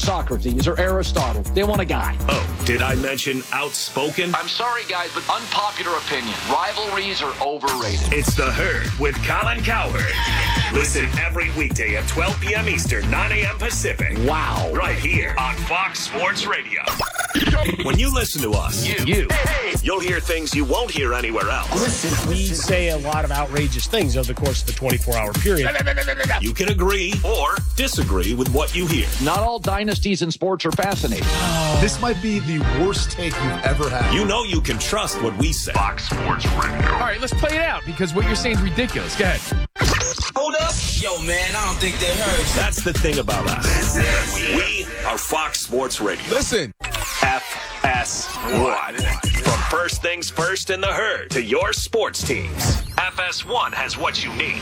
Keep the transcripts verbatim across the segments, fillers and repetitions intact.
Socrates or Aristotle. They want a guy. Oh, did I mention outspoken? I'm sorry, guys, but unpopular opinion. Rivalries are overrated. It's The Herd with Colin Cowherd. Listen every weekday at twelve p.m. Eastern, nine a.m. Pacific. Wow. Right here on Fox Sports Radio. When you listen to us, You. You. you'll hear things you won't hear anywhere else. Listen, we say a lot of outrageous things over the course of the twenty-four hour period. You can agree or disagree with what you hear. Not all dynasties in sports are fascinating. This might be the worst take you've ever had. You know you can trust what we say. Fox Sports Radio. All right, let's play it out because what you're saying is ridiculous. Go ahead. Hold up. Yo, man, I don't think they heard. That's the thing about us. We are Fox Sports Radio. Listen. F S one. From First Things First in The Herd to your sports teams. F S one has what you need.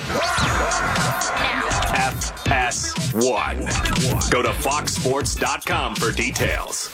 F S one. Go to fox sports dot com for details.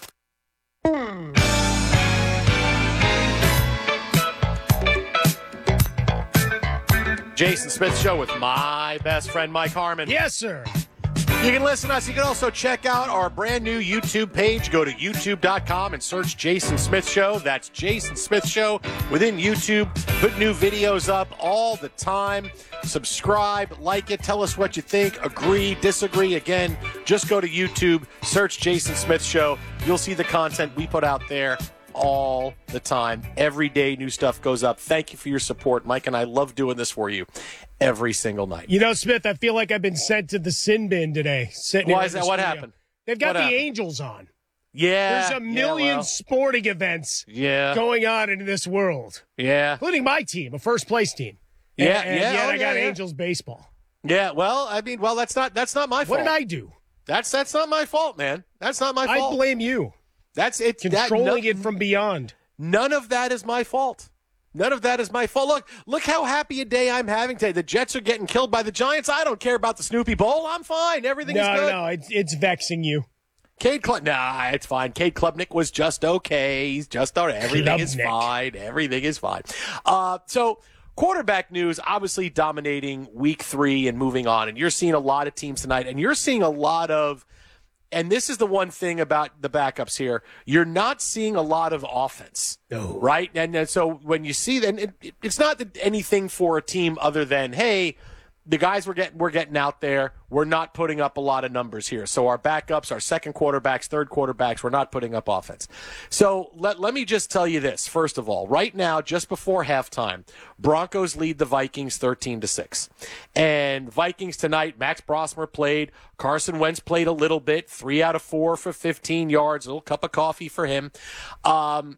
Jason Smith Show with my best friend, Mike Harmon. Yes, sir. You can listen to us. You can also check out our brand new YouTube page. Go to youtube dot com and search Jason Smith Show. That's Jason Smith Show within YouTube. Put new videos up all the time. Subscribe, like it, tell us what you think, agree, disagree. Again, just go to YouTube, search Jason Smith Show. You'll see the content we put out there all the time. Every day, new stuff goes up. Thank you for your support. Mike and I love doing this for you every single night. You know, Smith, I feel like I've been sent to the sin bin today. Sitting Why here is in that? the What studio. happened? They've got What the happened? Angels on. Yeah. There's a million yeah, well, sporting events yeah. going on in this world, Yeah. including my team, a first place team. Yeah, and, and yeah, yet oh, I got yeah, yeah. Angels baseball. Yeah, well, I mean, well, that's not that's not my What fault. did I do? That's that's not my fault, man. That's not my I fault. blame you. That's it. Controlling that, it from beyond. None of that is my fault. None of that is my fault. Look, look how happy a day I'm having today. The Jets are getting killed by the Giants. I don't care about the Snoopy Bowl. I'm fine. Everything No, is good. no, it's, it's vexing you. Cade Klub, nah, it's fine. Cade Klubnik was just okay. He's just all right. Everything is Klubnik. fine. Everything is fine. Uh, so quarterback news, obviously dominating week three and moving on. And you're seeing a lot of teams tonight, and you're seeing a lot of, and this is the one thing about the backups here, you're not seeing a lot of offense. No. Right? And, and so when you see that, it, it, it's not that anything for a team other than, hey, the guys we're getting, we're getting out there, we're not putting up a lot of numbers here. So our backups, our second quarterbacks, third quarterbacks, we're not putting up offense. So let, let me just tell you this, first of all. Right now, just before halftime, Broncos lead the Vikings thirteen to six. And Vikings tonight, Max Brosmer played, Carson Wentz played a little bit, three out of four for fifteen yards, a little cup of coffee for him. Um,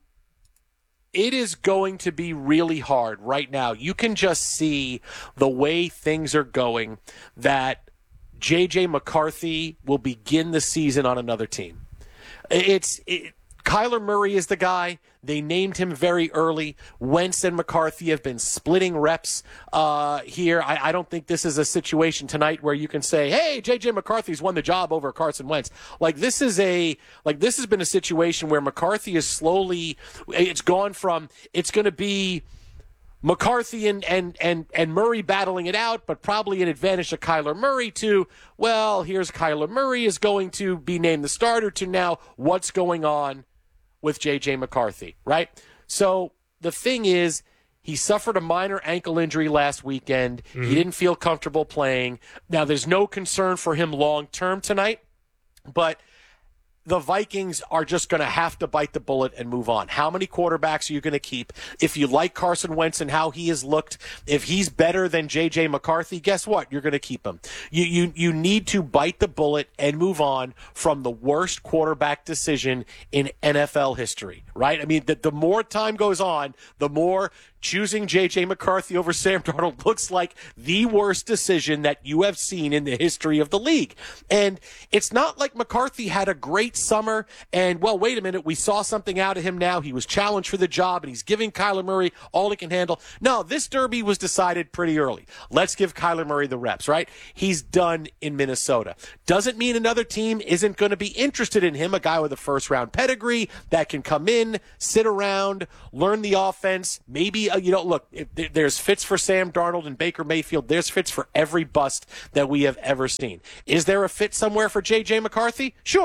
It is going to be really hard right now. You can just see the way things are going that J J. McCarthy will begin the season on another team. It's it, Kyler Murray is the guy. They named him very early. Wentz and McCarthy have been splitting reps uh, here. I, I don't think this is a situation tonight where you can say, hey, J J. McCarthy's won the job over Carson Wentz. Like this is a like this has been a situation where McCarthy is slowly it's gone from it's going to be McCarthy and, and, and, and Murray battling it out, but probably an advantage to Kyler Murray to, well, here's Kyler Murray is going to be named the starter to now what's going on with J J. McCarthy, right? So the thing is, he suffered a minor ankle injury last weekend. Mm-hmm. He didn't feel comfortable playing. Now, there's no concern for him long-term tonight, but the Vikings are just going to have to bite the bullet and move on. How many quarterbacks are you going to keep? If you like Carson Wentz and how he has looked, if he's better than J J. McCarthy, guess what? You're going to keep him. You, you, you need to bite the bullet and move on from the worst quarterback decision in N F L history, right? I mean, the, the more time goes on, the more choosing J J. McCarthy over Sam Darnold looks like the worst decision that you have seen in the history of the league. And it's not like McCarthy had a great summer and, well, wait a minute, we saw something out of him now. He was challenged for the job and he's giving Kyler Murray all he can handle. No, this derby was decided pretty early. Let's give Kyler Murray the reps, right? He's done in Minnesota. Doesn't mean another team isn't going to be interested in him, a guy with a first-round pedigree that can come in, sit around, learn the offense, maybe you know, look, if there's fits for Sam Darnold and Baker Mayfield. There's fits for every bust that we have ever seen. Is there a fit somewhere for J J. McCarthy? Sure.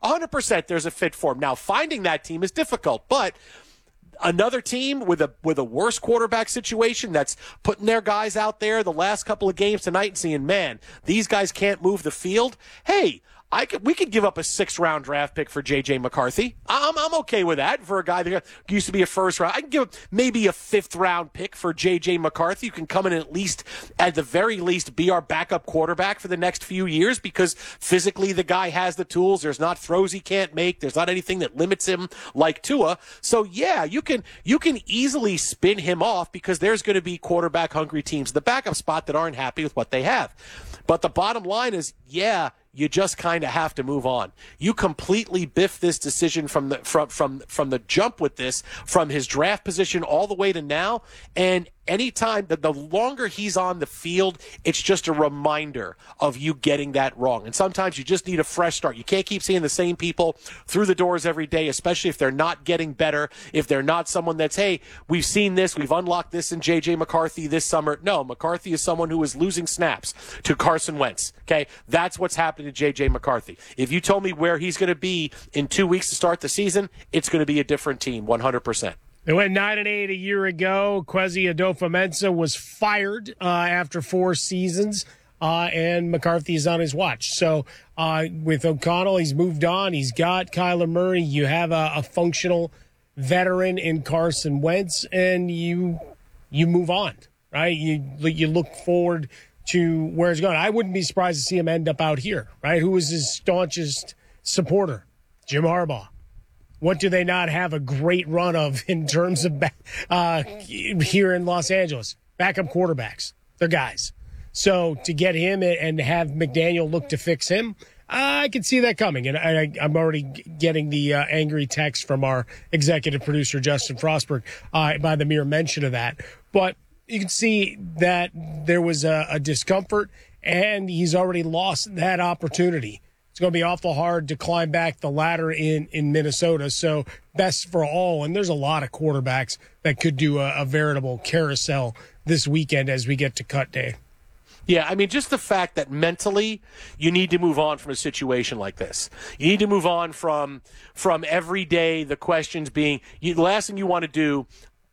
one hundred percent there's a fit for him. Now, finding that team is difficult, but another team with a with a worse quarterback situation that's putting their guys out there the last couple of games tonight and seeing, man, these guys can't move the field. Hey, I could, we could give up a sixth-round draft pick for J J. McCarthy. I'm I'm okay with that for a guy that used to be a first-round. I can give maybe a fifth-round pick for J J. McCarthy. You can come in and at least, at the very least, be our backup quarterback for the next few years because physically the guy has the tools. There's not throws he can't make. There's not anything that limits him like Tua. So, yeah, you can you can easily spin him off because there's going to be quarterback-hungry teams in the backup spot that aren't happy with what they have. But the bottom line is, yeah, you just kind of have to move on. You completely biff this decision from the from from from the jump with this, from his draft position all the way to now. And anytime that the longer he's on the field, it's just a reminder of you getting that wrong. And sometimes you just need a fresh start. You can't keep seeing the same people through the doors every day, especially if they're not getting better, if they're not someone that's, hey, we've seen this, we've unlocked this in J J. McCarthy this summer. No, McCarthy is someone who is losing snaps to Carson Wentz. Okay, that's what's happening to J J. McCarthy. If you told me where he's going to be in two weeks to start the season, it's going to be a different team, one hundred percent. They went nine and eight a year ago. Kwesi Adofo-Mensah was fired uh, after four seasons, uh, and McCarthy is on his watch. So uh, with O'Connell, he's moved on. He's got Kyler Murray. You have a, a functional veteran in Carson Wentz, and you you move on, right? You you look forward to where it's going. I wouldn't be surprised to see him end up out here, right? Who is his staunchest supporter? Jim Harbaugh. What do they not have a great run of in terms of uh, here in Los Angeles? Backup quarterbacks. They're guys. So to get him and have McDaniel look to fix him, I can see that coming. And I, I'm already getting the uh, angry text from our executive producer, Justin Frostberg, uh, by the mere mention of that. But you can see that there was a, a discomfort, and he's already lost that opportunity. It's going to be awful hard to climb back the ladder in, in Minnesota. So best for all. And there's a lot of quarterbacks that could do a, a veritable carousel this weekend as we get to cut day. Yeah, I mean, just the fact that mentally you need to move on from a situation like this. You need to move on from from every day the questions being, you, the last thing you want to do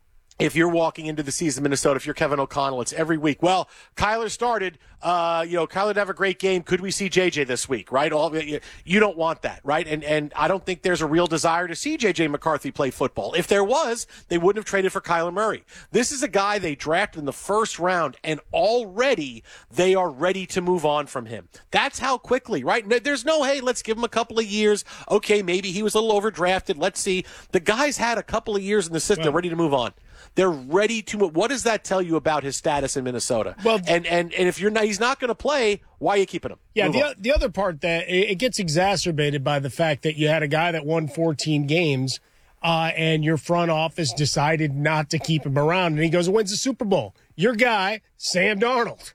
if you're walking into the season in Minnesota, if you're Kevin O'Connell, it's every week. Well, Kyler started, uh, you know, Kyler did have a great game. Could we see J J this week, right? All you don't want that, right? And and I don't think there's a real desire to see J J. McCarthy play football. If there was, they wouldn't have traded for Kyler Murray. This is a guy they drafted in the first round, and already they are ready to move on from him. That's how quickly, right? There's no, hey, let's give him a couple of years. Okay, maybe he was a little overdrafted. Let's see. The guy's had a couple of years in the system. They're ready to move on. They're ready to move. What does that tell you about his status in Minnesota? Well, and and, and if you're not, he's not going to play, why are you keeping him? Yeah, the, the other part that it gets exacerbated by the fact that you had a guy that won fourteen games, uh, and your front office decided not to keep him around, and he goes and wins the Super Bowl. Your guy, Sam Darnold.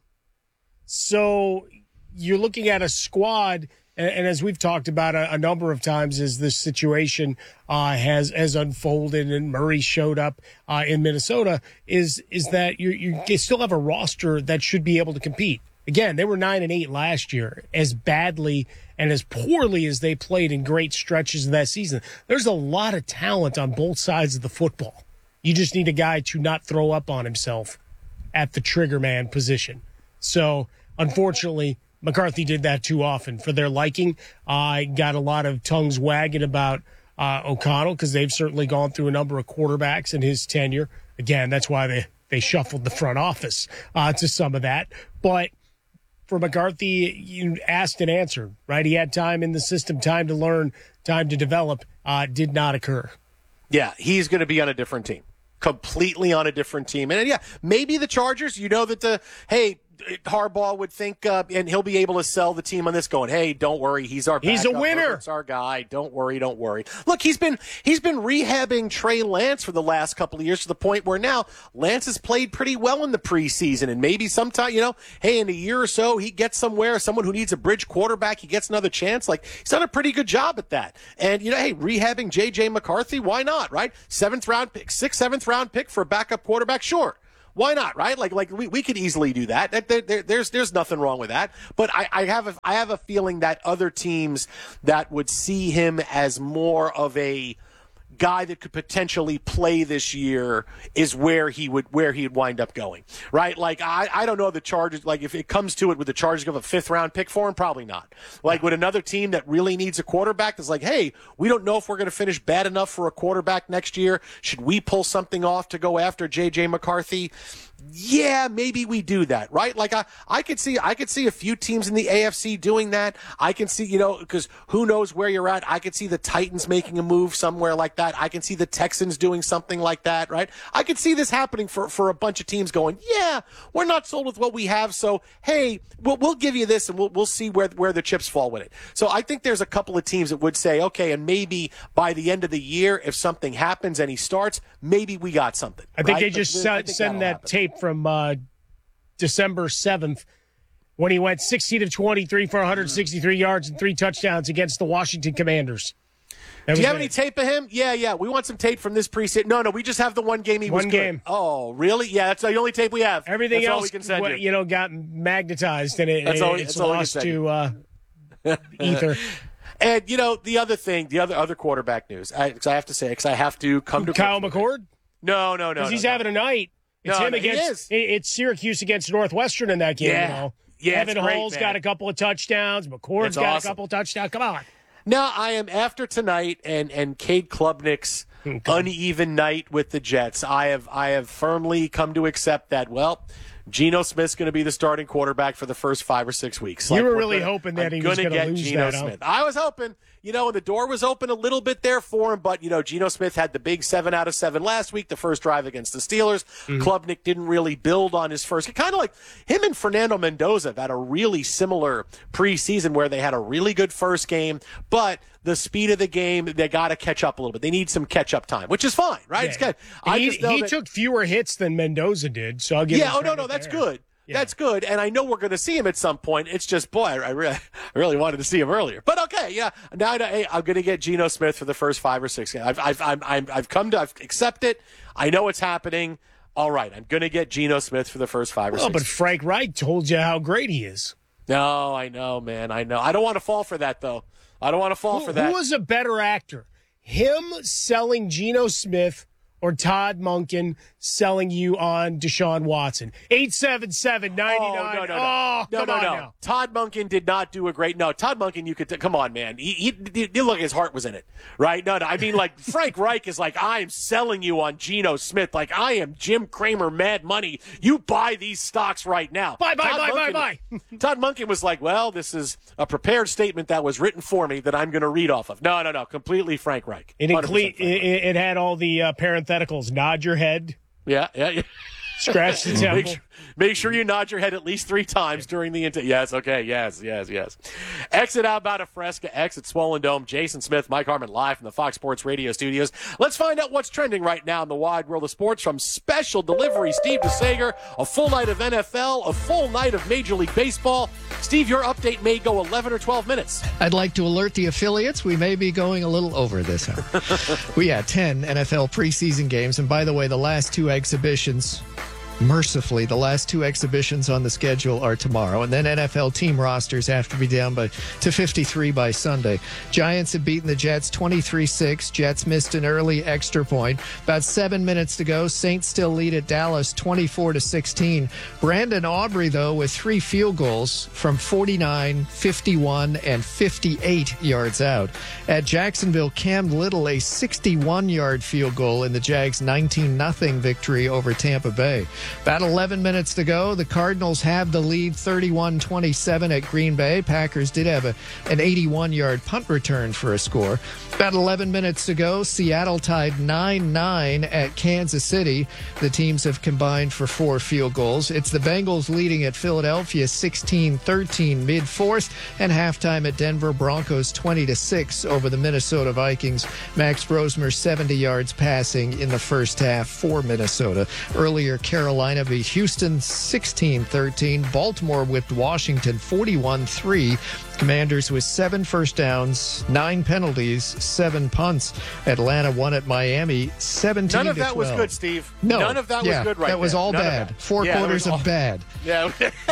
So you're looking at a squad. And as we've talked about a, a number of times as this situation uh, has has unfolded and Murray showed up uh, in Minnesota, is is that you you still have a roster that should be able to compete. Again, they were nine and eight last year. As badly and as poorly as they played in great stretches of that season, there's a lot of talent on both sides of the football. You just need a guy to not throw up on himself at the trigger man position. So, unfortunately, McCarthy did that too often for their liking. I uh, got a lot of tongues wagging about uh, O'Connell because they've certainly gone through a number of quarterbacks in his tenure. Again, that's why they, they shuffled the front office uh, to some of that. But for McCarthy, you asked and answered, right? He had time in the system, time to learn, time to develop. Uh, did not occur. Yeah, he's going to be on a different team. Completely on a different team. And, yeah, maybe the Chargers, you know that the, hey, Harbaugh would think, uh, and he'll be able to sell the team on this going, hey, don't worry, he's our backup. He's a winner. It's our guy. Don't worry, don't worry. Look, he's been he's been rehabbing Trey Lance for the last couple of years to the point where now Lance has played pretty well in the preseason, and maybe sometime, you know, hey, in a year or so, he gets somewhere, someone who needs a bridge quarterback, he gets another chance. Like, he's done a pretty good job at that. And, you know, hey, rehabbing J J. McCarthy, why not, right? Seventh round pick, sixth, seventh round pick for a backup quarterback, sure. Why not, right? Like, like we, we could easily do that. That there, there, there's there's nothing wrong with that. But I, I have a, I have a feeling that other teams that would see him as more of a guy that could potentially play this year is where he would where he'd wind up going, right? Like I, I don't know the Chargers. Like if it comes to it, would the Chargers give a fifth round pick for him? Probably not. Like with another team that really needs a quarterback that's like, hey, we don't know if we're going to finish bad enough for a quarterback next year. Should we pull something off to go after J J McCarthy? Yeah, maybe we do that, right? Like I, I could see, I could see a few teams in the A F C doing that. I can see, you know, because who knows where you're at. I could see the Titans making a move somewhere like that. I can see the Texans doing something like that, right? I could see this happening for, for a bunch of teams going, yeah, we're not sold with what we have, so hey, we'll we'll give you this and we'll we'll see where where the chips fall with it. So I think there's a couple of teams that would say, okay, and maybe by the end of the year, if something happens and he starts, maybe we got something. I think right? they just I think send that happen. tape from uh, December seventh when he went sixteen of twenty-three for one hundred sixty-three yards and three touchdowns against the Washington Commanders. That Do you have it. any tape of him? Yeah, yeah. We want some tape from this preseason. No, no, we just have the one game he was One good. game. Oh, really? Yeah, that's the only tape we have. Everything that's else, all we can send what, you. you know, got magnetized and it, That's it, all- it's that's all we can lost send to you. uh, ether. And you know the other thing, the other other quarterback news. I, 'cause I have to say, because I have to come to Kyle grips with McCord? it. No, no, no. Because no, he's no. having a night. It's No, him no, he against is. it- it's Syracuse against Northwestern in that game. Yeah. You know, Yeah, it's Evan great, Hull's man. got a couple of touchdowns. McCord's It's got awesome. a couple of touchdowns. Come on. Now I am after tonight and and Cade Klubnik's uneven night with the Jets. I have I have firmly come to accept that. Well, Geno Smith's going to be the starting quarterback for the first five or six weeks. You were we're really gonna- hoping that I'm he was gonna gonna get lose Geno that, huh? Smith. I was hoping, you know, and the door was open a little bit there for him. But you know, Geno Smith had the big seven out of seven last week, the first drive against the Steelers. Mm-hmm. Klubnik didn't really build on his first. Kind of like him and Fernando Mendoza have had a really similar preseason where they had a really good first game, but the speed of the game, they got to catch up a little bit. They need some catch-up time, which is fine, right? Yeah. It's good. I he just know he that- took fewer hits than Mendoza did, so I'll give yeah, him oh, no, credit no, that's there. good. Yeah. That's good, and I know we're going to see him at some point. It's just, boy, I really, I really wanted to see him earlier. But okay, yeah, now I know, hey, I'm going to get Geno Smith for the first five or six games. I've, I've, I'm, I'm, I've come to, I've accept it. I know it's happening. All right, I'm going to get Geno Smith for the first five or Well, six. but Frank Reich told you how great he is. No, I know, man, I know. I don't want to fall for that, though. I don't want to fall Who, for that. who was a better actor, him selling Geno Smith or Todd Monken selling you on Deshaun Watson? eight seven seven, nine nine. Oh, no, no, no. Oh, no, come no, on no. now. Todd Monken did not do a great. No, Todd Monken, you could. T- come on, man. He, he, he, he look, his heart was in it, right? No, no. I mean, like Frank Reich is like, I am selling you on Geno Smith. Like I am Jim Cramer, Mad Money. You buy these stocks right now. Buy, buy, Todd buy, buy, Monken- buy. Todd Monken was like, well, this is a prepared statement that was written for me that I'm going to read off of. No, no, no. Completely Frank Reich. It, one hundred percent incle- Frank Reich. it, it had all the uh, parentheticals. Nod your head, Yeah, yeah, yeah. scratch the Make temple. sure, make sure you nod your head at least three times during the inter. Yes, okay, yes, yes, yes. Exit Outbound of Fresca, exit Swollen Dome. Jason Smith, Mike Harmon, live from the Fox Sports Radio studios. Let's find out what's trending right now in the wide world of sports from Special Delivery. Steve DeSager, a full night of N F L, a full night of Major League Baseball. Steve, your update may go eleven or twelve minutes. I'd like to alert the affiliates we may be going a little over this hour. We had ten N F L preseason games, and by the way, the last two exhibitions, mercifully, the last two exhibitions on the schedule are tomorrow, and then N F L team rosters have to be down by to fifty-three by Sunday. Giants have beaten the Jets twenty-three six. Jets missed an early extra point. About seven minutes to go. Saints still lead at Dallas twenty-four to sixteen. Brandon Aubrey, though, with three field goals from forty-nine, fifty-one, and fifty-eight yards out. At Jacksonville, Cam Little, a sixty-one-yard field goal in the Jags' nineteen nothing victory over Tampa Bay. About eleven minutes to go. The Cardinals have the lead thirty-one twenty-seven at Green Bay. Packers did have a, an eighty-one-yard punt return for a score. About eleven minutes to go. Seattle tied nine nine at Kansas City. The teams have combined for four field goals. It's the Bengals leading at Philadelphia sixteen thirteen mid-fourth, and halftime at Denver Broncos twenty to six over the Minnesota Vikings. Max Brosmer seventy yards passing in the first half for Minnesota. Earlier, Carolina beat Houston sixteen thirteen. Baltimore whipped Washington forty-one three. Commanders with seven first downs, nine penalties, seven punts. Atlanta won at Miami, seventeen to twelve. None of that was good, Steve. No. None of that yeah, was good right That was there. all None bad. of Four yeah, quarters all, of bad. Yeah.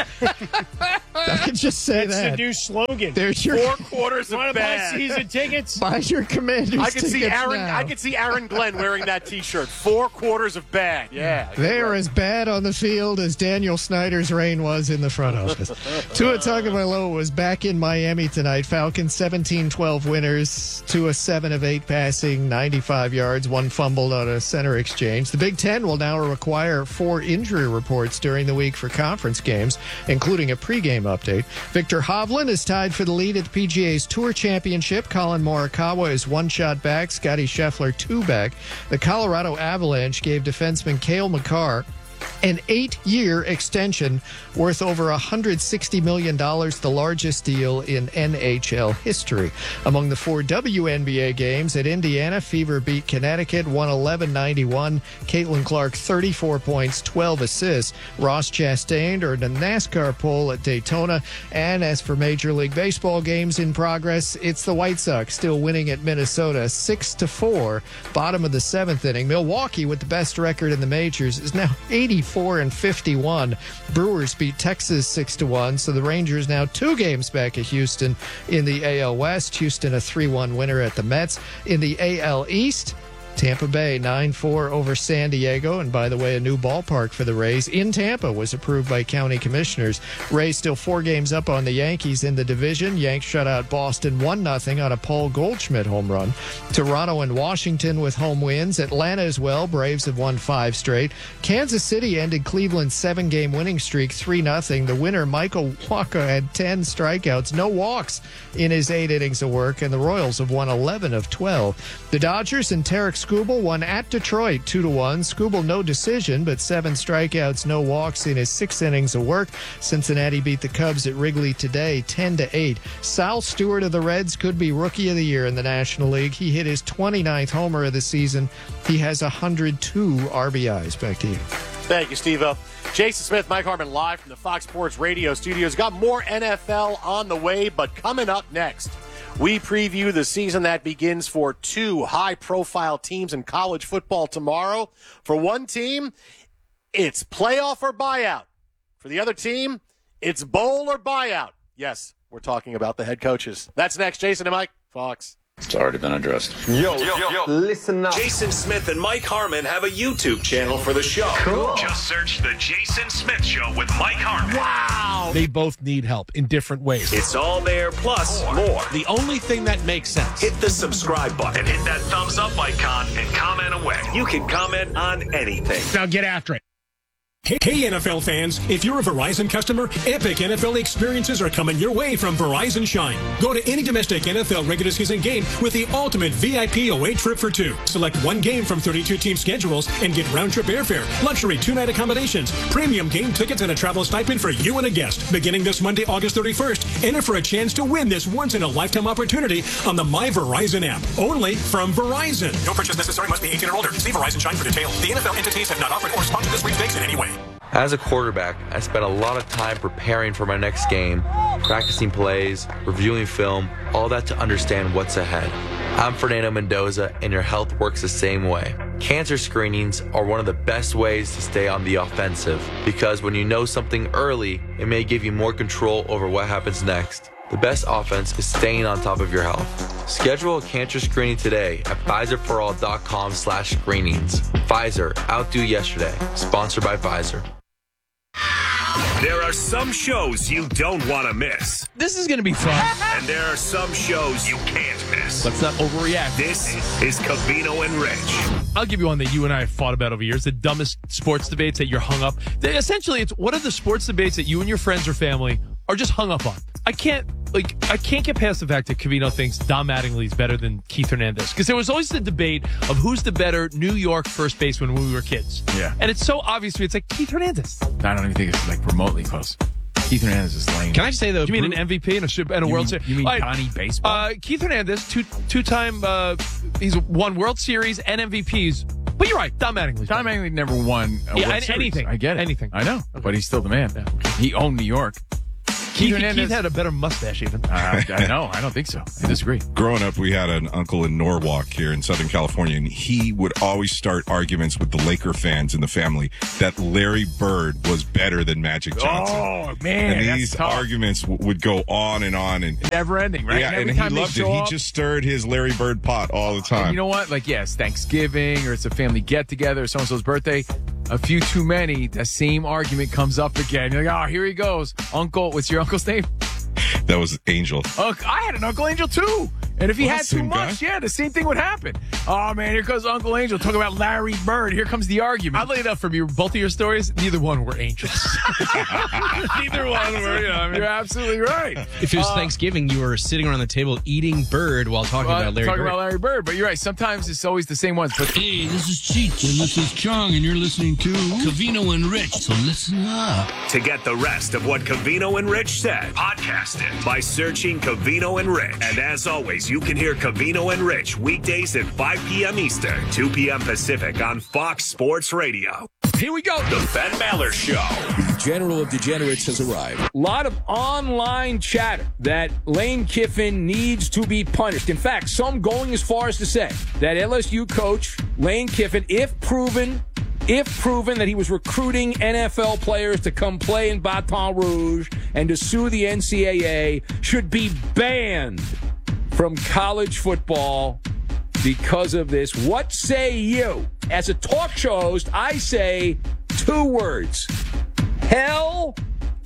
I can just say That's that. the new slogan. There's your Four quarters Want of to buy bad. season tickets? buy your Commanders I can see tickets Aaron. now. I can see Aaron Glenn wearing that T-shirt. Four quarters of bad. Yeah, They are as bad on the field as Daniel Snyder's reign was in the front office. Tua Tagovailoa was back in Miami tonight. Falcons seventeen twelve winners. Tua seven of eight passing, ninety-five yards, one fumbled on a center exchange. The Big Ten will now require four injury reports during the week for conference games, including a pregame update. Victor Hovland is tied for the lead at the P G A's Tour Championship. Colin Morikawa is one shot back. Scotty Scheffler two back. The Colorado Avalanche gave defenseman Cale Makar an eight-year extension worth over one hundred sixty million dollars, the largest deal in N H L history. Among the four W N B A games at Indiana, Fever beat Connecticut one eleven ninety-one. Caitlin Clark, thirty-four points, twelve assists. Ross Chastain earned a NASCAR pole at Daytona. And as for Major League Baseball games in progress, it's the White Sox still winning at Minnesota six to four. Bottom of the seventh inning. Milwaukee, with the best record in the majors, is now eighty-four and fifty-one. Brewers beat Texas six to one, so the Rangers now two games back at Houston in the A L West. Houston a three one winner at the Mets. In the A L East, Tampa Bay nine four over San Diego. And by the way, a new ballpark for the Rays in Tampa was approved by county commissioners. Rays still four games up on the Yankees in the division. Yanks shut out Boston one nothing on a Paul Goldschmidt home run. Toronto and Washington with home wins. Atlanta as well. Braves have won five straight. Kansas City ended Cleveland's seven-game winning streak three nothing. The winner, Michael Wacha, had ten strikeouts, no walks in his eight innings of work, and the Royals have won eleven of twelve. The Dodgers and Tarek Skubal won at Detroit two to one. Skubal no decision, but seven strikeouts, no walks in his six innings of work. Cincinnati beat the Cubs at Wrigley today ten to eight. Sal Stewart of the Reds could be Rookie of the Year in the National League. He hit his twenty-ninth homer of the season. He has one hundred two R B Is. Back to you. Thank you, Steve-O. Jason Smith, Mike Harmon, live from the Fox Sports Radio studios. Got more N F L on the way, but coming up next, we preview the season that begins for two high-profile teams in college football tomorrow. For one team, it's playoff or buyout. For the other team, it's bowl or buyout. Yes, we're talking about the head coaches. That's next. Jason and Mike, Fox. It's already been addressed. Yo, yo, yo, listen up. Jason Smith and Mike Harmon have a YouTube channel for the show. Cool. Just search The Jason Smith Show with Mike Harmon. Wow. They both need help in different ways. It's all there, plus more. more. The only thing that makes sense. Hit the subscribe button, hit that thumbs up icon, and comment away. You can comment on anything. Now get after it. Hey, hey, N F L fans, if you're a Verizon customer, epic N F L experiences are coming your way from Verizon Shine. Go to any domestic N F L regular season game with the ultimate V I P away trip for two. Select one game from thirty-two team schedules and get round-trip airfare, luxury two-night accommodations, premium game tickets, and a travel stipend for you and a guest. Beginning this Monday, August thirty-first, enter for a chance to win this once-in-a-lifetime opportunity on the My Verizon app. Only from Verizon. No purchase necessary. Must be eighteen or older. See Verizon Shine for details. The N F L entities have not offered or sponsored this sweepstakes in any way. As a quarterback, I spent a lot of time preparing for my next game, practicing plays, reviewing film, all that to understand what's ahead. I'm Fernando Mendoza, and your health works the same way. Cancer screenings are one of the best ways to stay on the offensive, because when you know something early, it may give you more control over what happens next. The best offense is staying on top of your health. Schedule a cancer screening today at Pfizer For All dot com slash screenings. Pfizer, outdo yesterday. Sponsored by Pfizer. There are some shows you don't want to miss. This is going to be fun. And there are some shows you can't miss. Let's not overreact. This is Covino and Rich. I'll give you one that you and I have fought about over years. The dumbest sports debates that you're hung up. They, essentially, it's what are the sports debates that you and your friends or family are just hung up on? I can't, like, I can't get past the fact that Covino thinks Dom Mattingly is better than Keith Hernandez. Because there was always the debate of who's the better New York first baseman when we were kids. Yeah. And it's so obvious to me, it's like Keith Hernandez. I don't even think it's like remotely close. Keith Hernandez is lame. Can I just say though? Do you mean an M V P and a, and a you World mean, Series? You mean right. Donnie Baseball? Uh, Keith Hernandez, two two time, uh, he's won World Series and M V Ps. But you're right, Dom Mattingly. Dom Mattingly never won a yeah, World Series. anything. I get it. Anything. I know, okay. But he's still the man. Yeah, okay. He owned New York. Keith, Hernandez- Keith had a better mustache, even. Uh, I know. I don't think so. I disagree. Growing up, we had an uncle in Norwalk here in Southern California, and he would always start arguments with the Laker fans in the family that Larry Bird was better than Magic Johnson. Oh, man. And that's these tough. arguments w- would go on and on. And Never ending, right? yeah, and every and he time they loved it. show He up- just stirred his Larry Bird pot all the time. And you know what? Like, yes, Thanksgiving or it's a family get together or so and so's birthday. A few too many, the same argument comes up again. You're like, oh, here he goes. Uncle, what's your uncle's name? That was Angel. Oh, I had an Uncle Angel too. And if he Well, had too same much, guy. yeah, the same thing would happen. Oh, man, here comes Uncle Angel talking about Larry Bird. Here comes the argument. Oddly enough, from your both of your stories, neither one were angels. Neither one were, you know, I mean, you're absolutely right. If it was Uh, Thanksgiving, you were sitting around the table eating bird while talking Well, about Larry talking Bird. about Larry Bird, but you're right. Sometimes it's always the same ones. But Hey, this is Cheech, and this is Chong, and you're listening to Covino and Rich. So listen up. To get the rest of what Covino and Rich said, podcast it by searching Covino and Rich. And as always, you can hear Covino and Rich weekdays at five p.m. Eastern, two p.m. Pacific on Fox Sports Radio. Here we go. The Ben Maller Show. The General of Degenerates has arrived. A lot of online chatter that Lane Kiffin needs to be punished. In fact, some going as far as to say that L S U coach Lane Kiffin, if proven, if proven that he was recruiting N F L players to come play in Baton Rouge and to sue the N C double A, should be banned from college football because of this. What say you? As a talk show host, I say two words. Hell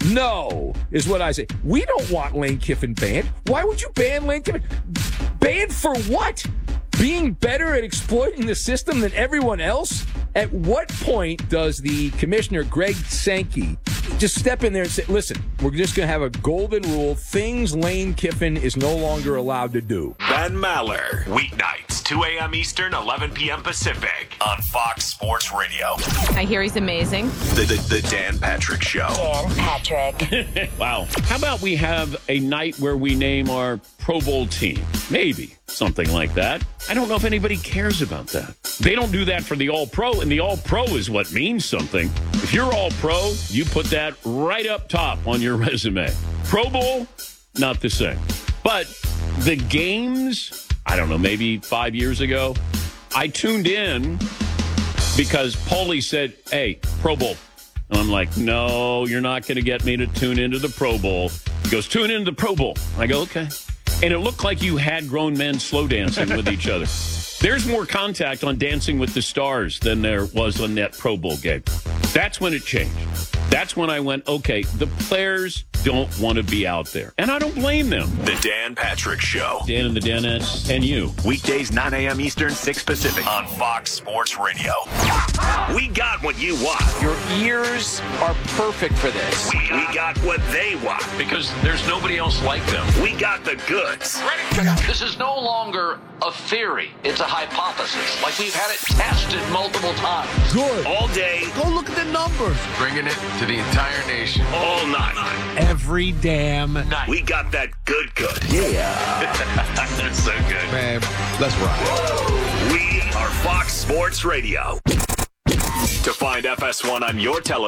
no is what I say. We don't want Lane Kiffin banned. Why would you ban Lane Kiffin? Banned for what? Being better at exploiting the system than everyone else? At what point does the commissioner, Greg Sankey, just step in there and say, listen, we're just going to have a golden rule, things Lane Kiffin is no longer allowed to do? Ben Maller. Weeknights, two a.m. Eastern, eleven p.m. Pacific on Fox Sports Radio. I hear he's amazing. The, the, the Dan Patrick Show. Dan Patrick. Wow. How about we have a night where we name our Pro Bowl team? Maybe something like that. I don't know if anybody cares about that. They don't do that for the All-Pro, and the All-Pro is what means something. If you're All-Pro, you put that right up top on your resume. Pro Bowl, not the same. But the games, I don't know, maybe five years ago, I tuned in because Paulie said, hey, Pro Bowl. And I'm like, no, you're not going to get me to tune into the Pro Bowl. He goes, tune into the Pro Bowl. I go, okay. And it looked like you had grown men slow dancing with each other. There's more contact on Dancing with the Stars than there was on that Pro Bowl game. That's when it changed. That's when I went, okay, the players don't want to be out there. And I don't blame them. The Dan Patrick Show. Dan and the Danettes and you. Weekdays, nine a.m. Eastern, six Pacific on Fox Sports Radio. We got what you want. Your ears are perfect for this. We, we got what they want. Because there's nobody else like them. We got the goods. This is no longer a theory. It's a hypothesis. Like we've had it tested multiple times. Good. All day. Go look at the numbers. Bringing it to the entire nation. All night. Every damn night. We got that good good. Yeah. That's so good. Man, let's rock. We are Fox Sports Radio. To find F S one on your television,